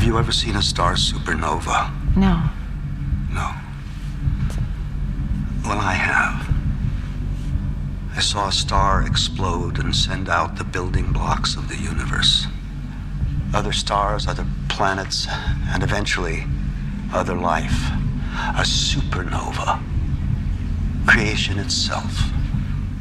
Have you ever seen a star supernova? No. No. Well, I have. I saw a star explode and send out the building blocks of the universe. Other stars, other planets, and eventually other life. A supernova. Creation itself.